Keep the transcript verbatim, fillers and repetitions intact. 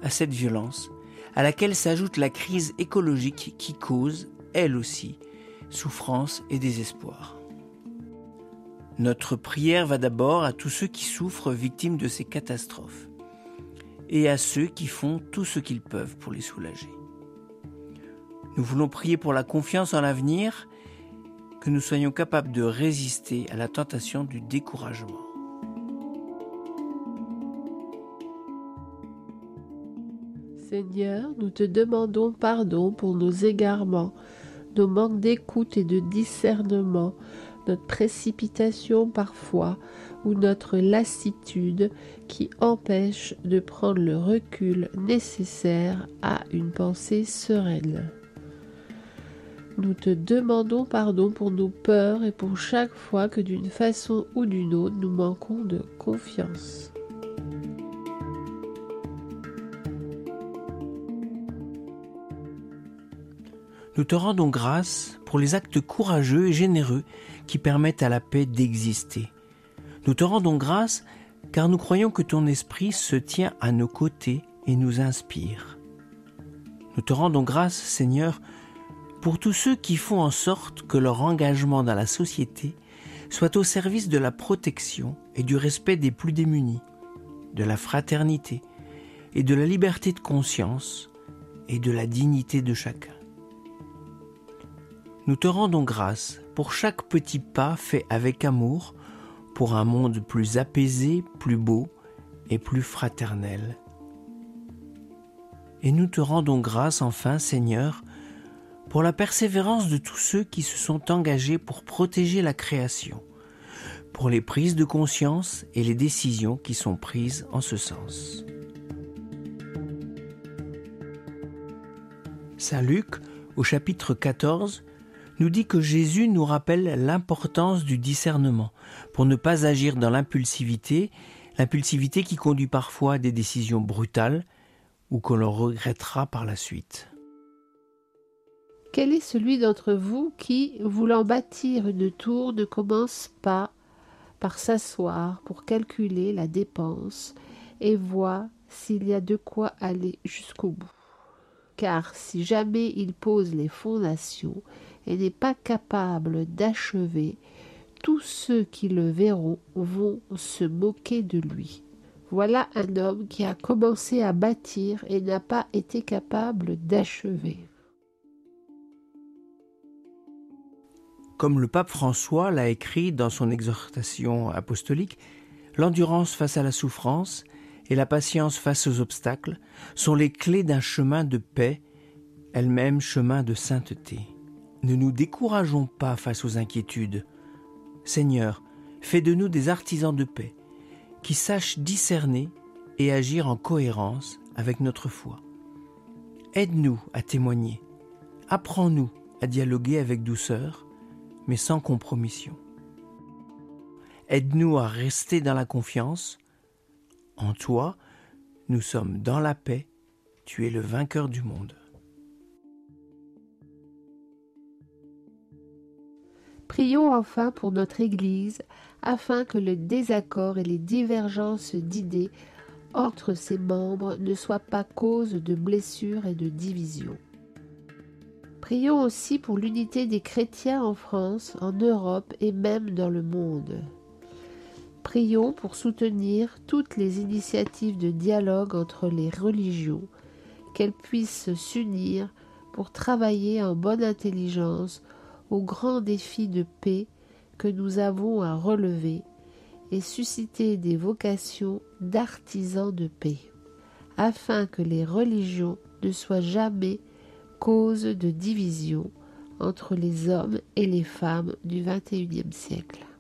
à cette violence, à laquelle s'ajoute la crise écologique qui cause, elle aussi, souffrance et désespoir. Notre prière va d'abord à tous ceux qui souffrent victimes de ces catastrophes et à ceux qui font tout ce qu'ils peuvent pour les soulager. Nous voulons prier pour la confiance en l'avenir, que nous soyons capables de résister à la tentation du découragement. Seigneur, nous te demandons pardon pour nos égarements, nos manques d'écoute et de discernement, notre précipitation parfois ou notre lassitude qui empêche de prendre le recul nécessaire à une pensée sereine. Nous te demandons pardon pour nos peurs et pour chaque fois que d'une façon ou d'une autre nous manquons de confiance. Nous te rendons grâce pour les actes courageux et généreux qui permettent à la paix d'exister. Nous te rendons grâce car nous croyons que ton esprit se tient à nos côtés et nous inspire. Nous te rendons grâce, Seigneur, pour tous ceux qui font en sorte que leur engagement dans la société soit au service de la protection et du respect des plus démunis, de la fraternité et de la liberté de conscience et de la dignité de chacun. Nous te rendons grâce pour chaque petit pas fait avec amour pour un monde plus apaisé, plus beau et plus fraternel. Et nous te rendons grâce enfin, Seigneur, pour la persévérance de tous ceux qui se sont engagés pour protéger la création, pour les prises de conscience et les décisions qui sont prises en ce sens. Saint Luc, au chapitre quatorze, nous dit que Jésus nous rappelle l'importance du discernement pour ne pas agir dans l'impulsivité, l'impulsivité qui conduit parfois à des décisions brutales ou que l'on regrettera par la suite. Quel est celui d'entre vous qui, voulant bâtir une tour, ne commence pas par s'asseoir pour calculer la dépense et voit s'il y a de quoi aller jusqu'au bout? Car si jamais il pose les fondations et n'est pas capable d'achever, tous ceux qui le verront vont se moquer de lui. Voilà un homme qui a commencé à bâtir et n'a pas été capable d'achever. Comme le pape François l'a écrit dans son exhortation apostolique, l'endurance face à la souffrance et la patience face aux obstacles sont les clés d'un chemin de paix, elle-même chemin de sainteté. Ne nous décourageons pas face aux inquiétudes. Seigneur, fais de nous des artisans de paix, qui sachent discerner et agir en cohérence avec notre foi. Aide-nous à témoigner. Apprends-nous à dialoguer avec douceur, mais sans compromission. Aide-nous à rester dans la confiance. En toi, nous sommes dans la paix. Tu es le vainqueur du monde. Prions enfin pour notre Église, afin que le désaccord et les divergences d'idées entre ses membres ne soient pas cause de blessures et de divisions. Prions aussi pour l'unité des chrétiens en France, en Europe et même dans le monde. Prions pour soutenir toutes les initiatives de dialogue entre les religions, qu'elles puissent s'unir pour travailler en bonne intelligence aux grands défis de paix que nous avons à relever et susciter des vocations d'artisans de paix, afin que les religions ne soient jamais cause de division entre les hommes et les femmes du vingt et unième siècle.